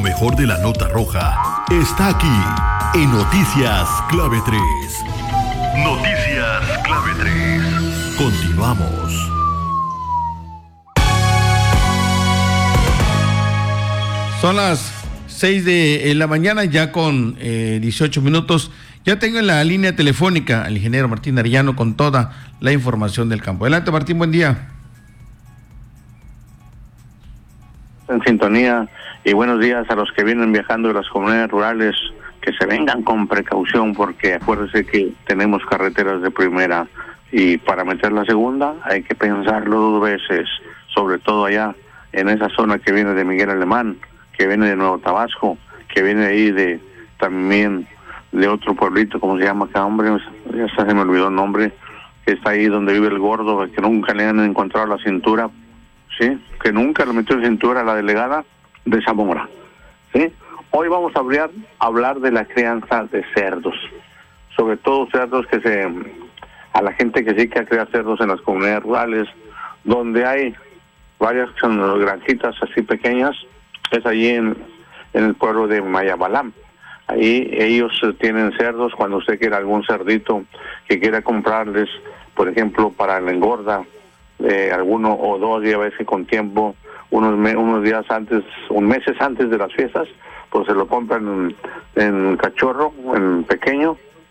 mejor de la nota roja está aquí en Noticias Clave 3. Noticias Clave 3. Continuamos. Son las 6 de la mañana, ya con 18 minutos. Ya tengo en la línea telefónica al ingeniero Martín Arellano con toda la información del campo. Adelante, Martín, buen día. En sintonía, y buenos días a los que vienen viajando de las comunidades rurales, que se vengan con precaución, porque acuérdense que tenemos carreteras de primera y para meter la segunda hay que pensarlo 2 veces, sobre todo allá en esa zona que viene de Miguel Alemán, que viene de Nuevo Tabasco, que viene ahí de también de otro pueblito, ¿cómo se llama acá, hombre? Ya hasta se me olvidó el nombre, que está ahí donde vive el gordo, que nunca le han encontrado la cintura, ¿sí? Que nunca le metió en cintura a la delegada de Zamora, ¿sí? Hoy vamos a hablar de la crianza de cerdos, sobre todo cerdos a la gente que sí que cría cerdos en las comunidades rurales, donde hay varias granjitas así pequeñas, es allí en el pueblo de Mayabalam. Ahí ellos tienen cerdos. Cuando usted quiera algún cerdito que quiera comprarles, por ejemplo, para la engorda, alguno o dos, y a veces con tiempo, unos días antes, meses antes de las fiestas, pues se lo compran en cachorro, en pequeño,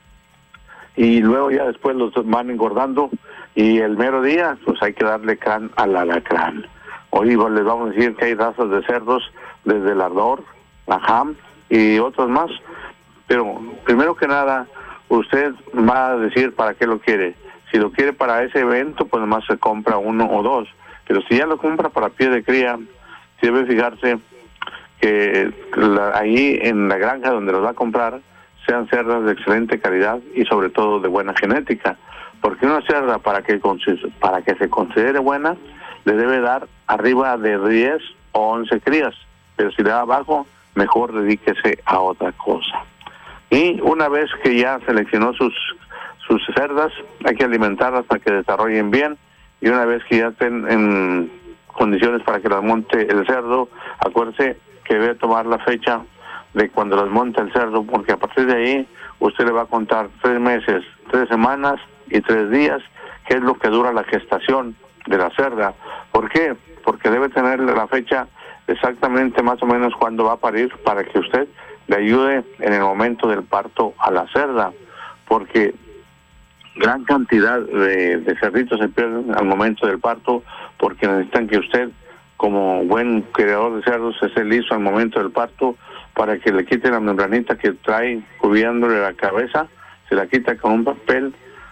y luego ya después los van engordando, y el mero día, pues hay que darle crán al alacrán. Hoy les vamos a decir que hay razas de cerdos, desde el ardor, la ham y otras más, pero primero que nada, usted va a decir para qué lo quiere. Si lo quiere para ese evento, pues nomás se compra 1 o 2, pero si ya lo compra para pie de cría, debe fijarse que ahí en la granja donde los va a comprar sean cerdas de excelente calidad y sobre todo de buena genética, porque una cerda para que se considere buena le debe dar arriba de 10 o 11 crías, pero si le da abajo, mejor dedíquese a otra cosa. Y una vez que ya seleccionó sus cerdas, hay que alimentarlas para que desarrollen bien, y una vez que ya estén en condiciones para que las monte el cerdo, acuérdese que debe tomar la fecha de cuando las monta el cerdo, porque a partir de ahí usted le va a contar 3 meses, 3 semanas y 3 días, que es lo que dura la gestación de la cerda. ¿Por qué? Porque debe tener la fecha exactamente más o menos cuando va a parir, para que usted le ayude en el momento del parto a la cerda, porque gran cantidad de cerditos se pierden al momento del parto, porque necesitan que usted, como buen criador de cerdos, esté listo al momento del parto, para que le quite la membranita que trae cubriéndole la cabeza, se la quita con un papel,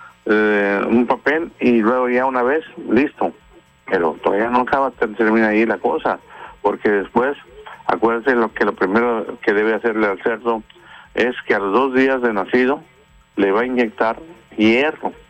y luego ya una vez, listo. Pero todavía no termina ahí la cosa, porque después, acuérdense lo primero que debe hacerle al cerdo es que a los 2 días de nacido le va a inyectar hierro.